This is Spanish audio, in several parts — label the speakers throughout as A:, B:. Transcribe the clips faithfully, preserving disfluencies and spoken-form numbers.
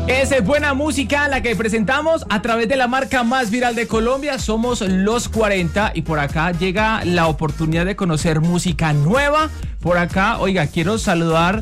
A: Es buena música la que presentamos a través de la marca más viral de Colombia. Somos Los cuarenta y por acá llega la oportunidad de conocer música nueva. Por acá, oiga, quiero saludar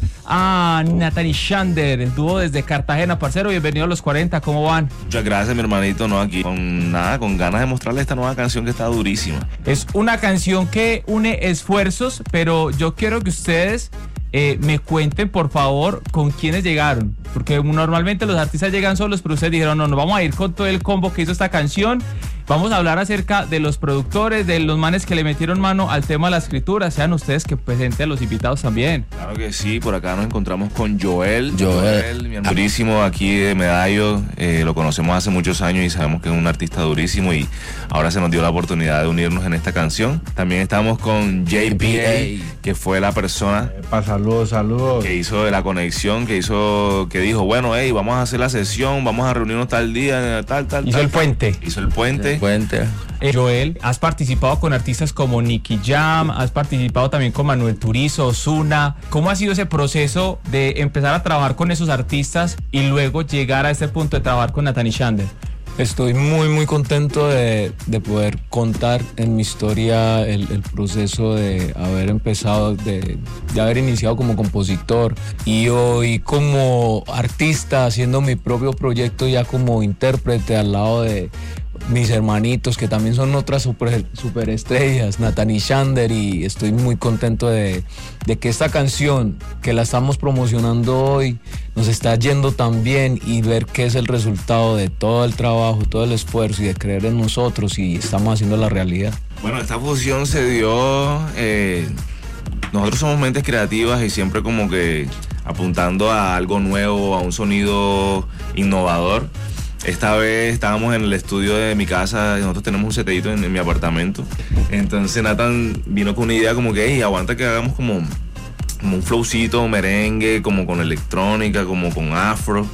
A: a Nathan Shander, el dúo desde Cartagena, parcero. Bienvenido a Los cuarenta, ¿cómo van?
B: Muchas gracias, mi hermanito. No, aquí con nada, con ganas de mostrarle esta nueva canción que está durísima.
A: Es una canción que une esfuerzos, pero yo quiero que ustedes eh, me cuenten, por favor, con quiénes llegaron. Porque normalmente los artistas llegan solos, pero ustedes dijeron, no, no, vamos a ir con todo el combo que hizo esta canción. Vamos a hablar acerca de los productores, de los manes que le metieron mano al tema de la escritura. Sean ustedes que presenten a los invitados también.
B: Claro que sí, por acá nos encontramos con Joel.
C: Joel,
B: Joel mi durísimo aquí de Medallo. Eh, lo conocemos hace muchos años y sabemos que es un artista durísimo y ahora se nos dio la oportunidad de unirnos en esta canción. También estamos con J P A, que fue la persona
C: Epa, saludos, saludos.
B: que hizo la conexión, que hizo, que dijo, bueno, hey, vamos a hacer la sesión, vamos a reunirnos tal día, tal, tal,
A: Hizo
B: tal,
A: el puente.
B: Hizo el puente.
C: El puente.
A: Eh, Joel, has participado con artistas como Nicky Jam, has participado también con Manuel Turizo, Ozuna. ¿Cómo ha sido ese proceso de empezar a trabajar con esos artistas y luego llegar a este punto de trabajar con Nathan Shander?
D: Estoy muy muy contento de, de poder contar en mi historia el, el proceso de haber empezado, de, de haber iniciado como compositor y hoy como artista haciendo mi propio proyecto ya como intérprete al lado de mis hermanitos que también son otras super, super estrellas, Nathan y Shander, y estoy muy contento de, de que esta canción que la estamos promocionando hoy nos está yendo tan bien y ver qué es el resultado de todo el trabajo, todo el esfuerzo y de creer en nosotros y estamos haciendo la realidad.
B: Bueno, esta fusión se dio, eh, nosotros somos mentes creativas y siempre como que apuntando a algo nuevo, a un sonido innovador. Esta vez estábamos en el estudio de mi casa, nosotros tenemos un setellito en, en mi apartamento. Entonces Nathan vino con una idea como que, hey, aguanta que hagamos como, como un flowcito, merengue, como con electrónica, como con afro.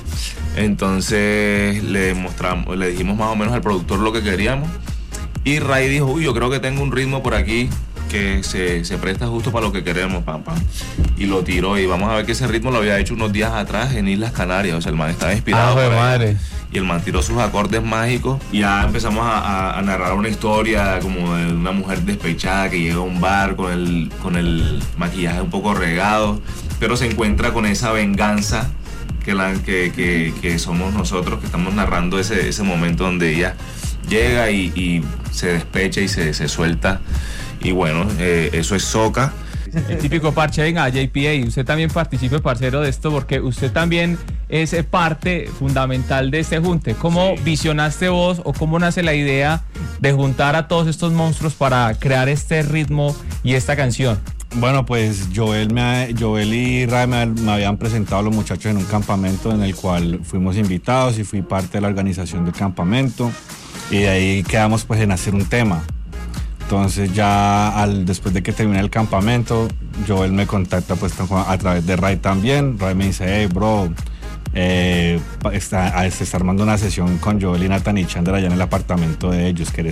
B: Entonces le mostramos, le dijimos más o menos al productor lo que queríamos. Y Ray dijo, uy, yo creo que tengo un ritmo por aquí que se, se presta justo para lo que queremos, pam, pam. Y lo tiró y vamos a ver que ese ritmo lo había hecho unos días atrás en Islas Canarias. O sea, el man estaba inspirado.
A: Ah,
B: por ahí.
A: madre.
B: Y el man tiró sus acordes mágicos y ya empezamos a, a, a narrar una historia como de una mujer despechada que llega a un bar con el, con el maquillaje un poco regado, pero se encuentra con esa venganza que, la, que, que, que somos nosotros, que estamos narrando ese, ese momento donde ella llega y, y se despecha y se, se suelta. Y bueno, eh, eso es soca.
A: El típico parche, venga, J P A, usted también participe, parcero, de esto, porque usted también es parte fundamental de este junte. ¿Cómo sí. visionaste vos o cómo nace la idea de juntar a todos estos monstruos para crear este ritmo y esta canción?
C: Bueno, pues Joel, me, Joel y Ray me, me habían presentado a los muchachos en un campamento en el cual fuimos invitados y fui parte de la organización del campamento y de ahí quedamos pues en hacer un tema. Entonces ya al, después de que terminé el campamento, Joel me contacta pues a través de Ray también. Ray me dice, hey bro, eh, está, se está armando una sesión con Joel y Nathan y Shander allá en el apartamento de ellos, ¿quieres